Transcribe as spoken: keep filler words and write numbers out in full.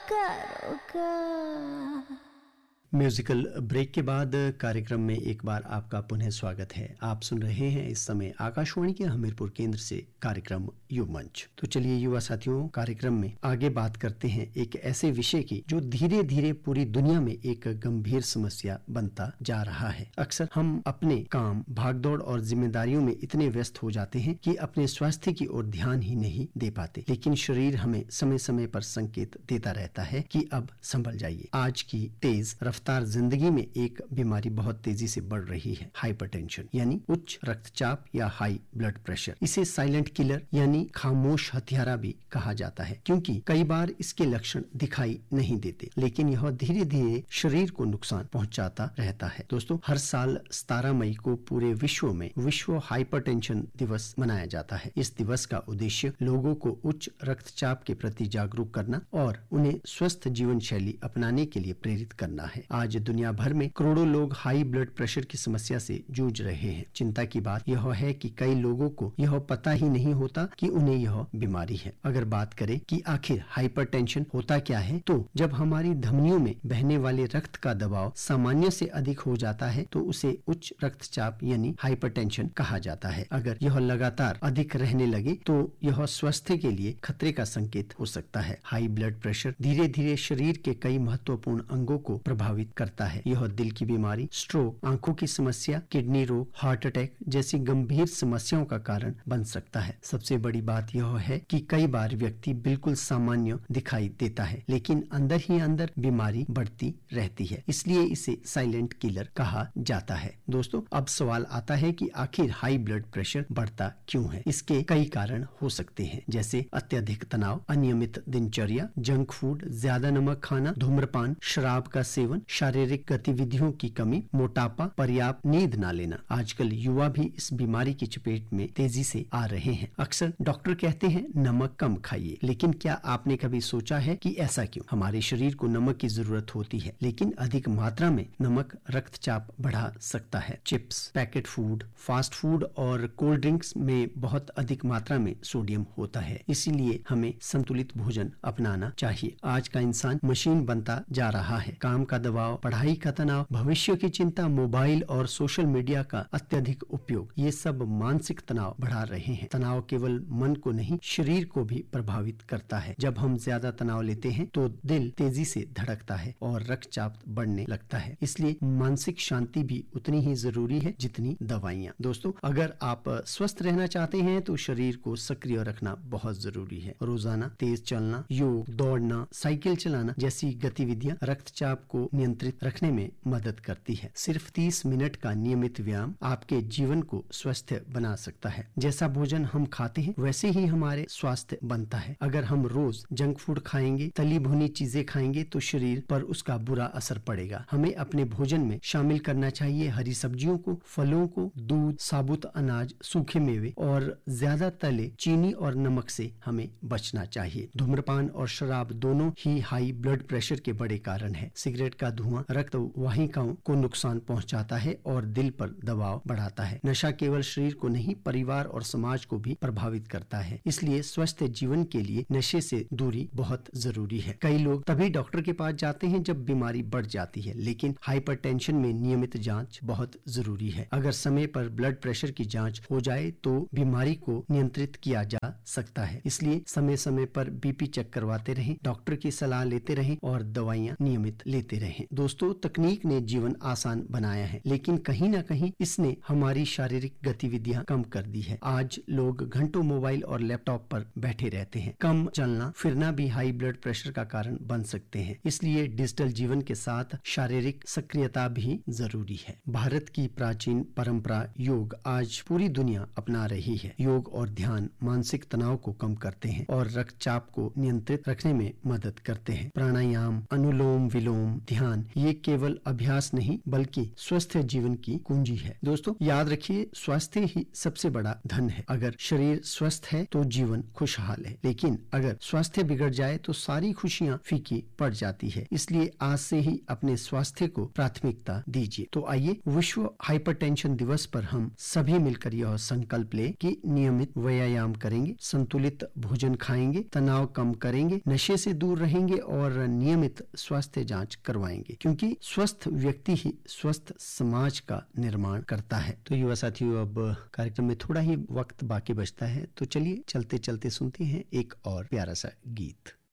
करोगा। Musical break के बाद कार्यक्रम में एक बार आपका पुनः स्वागत है। आप सुन रहे हैं इस समय आकाशवाणी के हमीरपुर केंद्र से कार्यक्रम युवा मंच। तो चलिए युवा साथियों, कार्यक्रम में आगे बात करते हैं एक ऐसे विषय की जो धीरे धीरे पूरी दुनिया में एक गंभीर समस्या बनता जा रहा है। अक्सर हम अपने काम, भागदौड़ और जिम्मेदारियों में इतने व्यस्त हो जाते हैं कि अपने स्वास्थ्य की ओर ध्यान ही नहीं दे पाते, लेकिन शरीर हमें समय समय पर संकेत देता रहता है कि अब संभल जाइए। आज की तेज रफ्तार जिंदगी में एक बीमारी बहुत तेजी से बढ़ रही है, हाइपरटेंशन यानी उच्च रक्तचाप या हाई ब्लड प्रेशर। इसे साइलेंट किलर यानी खामोश हत्यारा भी कहा जाता है, क्योंकि कई बार इसके लक्षण दिखाई नहीं देते, लेकिन यह धीरे धीरे शरीर को नुकसान पहुंचाता रहता है। दोस्तों, हर साल सत्रह मई को पूरे विश्व में विश्व हाइपरटेंशन दिवस मनाया जाता है। इस दिवस का उद्देश्य लोगों को उच्च रक्तचाप के प्रति जागरूक करना और उन्हें स्वस्थ जीवन शैली अपनाने के लिए प्रेरित करना है। आज दुनिया भर में करोड़ों लोग हाई ब्लड प्रेशर की समस्या से जूझ रहे हैं। चिंता की बात यह है कि कई लोगों को यह पता ही नहीं होता कि उन्हें यह बीमारी है। अगर बात करें कि आखिर हाइपरटेंशन होता क्या है, तो जब हमारी धमनियों में बहने वाले रक्त का दबाव सामान्य से अधिक हो जाता है तो उसे उच्च रक्तचाप यानी हाइपरटेंशन कहा जाता है। अगर यह लगातार अधिक रहने लगे तो यह स्वास्थ्य के लिए खतरे का संकेत हो सकता है। हाई ब्लड प्रेशर धीरे धीरे शरीर के कई महत्वपूर्ण अंगों को प्रभावित करता है। यह दिल की बीमारी, स्ट्रोक, आंखों की समस्या, किडनी रोग, हार्ट अटैक जैसी गंभीर समस्याओं का कारण बन सकता है। सबसे बड़ी बात यह है कि कई बार व्यक्ति बिल्कुल सामान्य दिखाई देता है, लेकिन अंदर ही अंदर बीमारी बढ़ती रहती है। इसलिए इसे साइलेंट किलर कहा जाता है। दोस्तों, अब सवाल आता है कि आखिर हाई ब्लड प्रेशर बढ़ता क्यों है? इसके कई कारण हो सकते हैं, जैसे अत्यधिक तनाव, अनियमित दिनचर्या, जंक फूड, ज्यादा नमक खाना, धूम्रपान, शराब का सेवन, शारीरिक गतिविधियों की कमी, मोटापा, पर्याप्त नींद न लेना। आजकल युवा भी इस बीमारी की चपेट में तेजी से आ रहे हैं। अक्सर डॉक्टर कहते हैं नमक कम खाइए, लेकिन क्या आपने कभी सोचा है कि ऐसा क्यों? हमारे शरीर को नमक की जरूरत होती है, लेकिन अधिक मात्रा में नमक रक्तचाप बढ़ा सकता है। Chips, packet food, fast food और कोल्ड ड्रिंक्स में बहुत अधिक मात्रा में सोडियम होता है, इसीलिए हमें संतुलित भोजन अपनाना चाहिए। आज का इंसान मशीन बनता जा रहा है। काम का दबाव, पढ़ाई का तनाव, भविष्य की चिंता, मोबाइल और सोशल मीडिया का अत्यधिक उपयोग, ये सब मानसिक तनाव बढ़ा रहे हैं। तनाव केवल मन को नहीं, शरीर को भी प्रभावित करता है। जब हम ज्यादा तनाव लेते हैं तो दिल तेजी से धड़कता है और रक्तचाप बढ़ने लगता है। इसलिए मानसिक शांति भी उतनी ही जरूरी है जितनी दवाइयाँ। दोस्तों, अगर आप स्वस्थ रहना चाहते हैं तो शरीर को सक्रिय रखना बहुत जरूरी है। रोजाना तेज चलना, योग, दौड़ना, साइकिल चलाना जैसी गतिविधियां रक्तचाप को नियंत्रित रखने में मदद करती है। सिर्फ तीस मिनट का नियमित व्यायाम आपके जीवन को स्वस्थ बना सकता है। जैसा भोजन हम खाते हैं वैसे ही हमारे स्वास्थ्य बनता है। अगर हम रोज जंक फूड खाएंगे, तली भुनी चीजें खाएंगे तो शरीर पर उसका बुरा असर पड़ेगा। हमें अपने भोजन में शामिल करना चाहिए हरी सब्जियों को, फलों को, दूध, साबुत अनाज, सूखे मेवे और ज्यादा तले, चीनी और नमक से हमें बचना चाहिए। धूम्रपान और शराब दोनों ही हाई ब्लड प्रेशर के बड़े कारण है। सिगरेट का धुआं रक्त वाहिकाओं को नुकसान पहुंचाता है और दिल पर दबाव बढ़ाता है। नशा केवल शरीर को नहीं, परिवार और समाज को भी प्रभावित करता है। इसलिए स्वस्थ जीवन के लिए नशे से दूरी बहुत जरूरी है। कई लोग तभी डॉक्टर के पास जाते हैं जब बीमारी बढ़ जाती है, लेकिन हाइपरटेंशन में नियमित जांच बहुत जरूरी है। अगर समय पर ब्लड प्रेशर की जांच हो जाए तो बीमारी को नियंत्रित किया जा सकता है। इसलिए समय समय पर बीपी चेक करवाते रहें, डॉक्टर की सलाह लेते रहें और दवाइयाँ नियमित लेते रहें। दोस्तों, तकनीक ने जीवन आसान बनाया है, लेकिन कहीं ना कहीं इसने हमारी शारीरिक गतिविधियां कम कर दी है। आज लोग घंटों मोबाइल और लैपटॉप पर बैठे रहते हैं। कम चलना फिरना भी हाई ब्लड प्रेशर का कारण बन सकते हैं। इसलिए डिजिटल जीवन के साथ शारीरिक सक्रियता भी जरूरी है। भारत की प्राचीन परंपरा योग आज पूरी दुनिया अपना रही है। योग और ध्यान मानसिक तनाव को कम करते हैं और रक्तचाप को नियंत्रित रखने में मदद करते हैं। प्राणायाम, अनुलोम विलोम, ध्यान ध्यान ये केवल अभ्यास नहीं बल्कि स्वस्थ जीवन की कुंजी है। दोस्तों याद रखिए, स्वास्थ्य ही सबसे बड़ा धन है। अगर शरीर स्वस्थ है तो जीवन खुशहाल है, लेकिन अगर स्वास्थ्य बिगड़ जाए तो सारी खुशियां फीकी पड़ जाती है। इसलिए आज से ही अपने स्वास्थ्य को प्राथमिकता दीजिए। तो आइए विश्व हाइपरटेंशन दिवस पर हम सभी मिलकर यह संकल्प ले कि नियमित व्यायाम करेंगे, संतुलित भोजन खाएंगे, तनाव कम करेंगे, नशे से दूर रहेंगे और नियमित स्वास्थ्य जांच करवाएंगे, क्योंकि स्वस्थ व्यक्ति ही स्वस्थ समाज का निर्माण करता है। तो युवा साथियों, अब कार्यक्रम में थोड़ा ही वक्त बाकी बचता है, तो चलिए चलते चलते सुनते हैं एक और प्यारा सा गीत।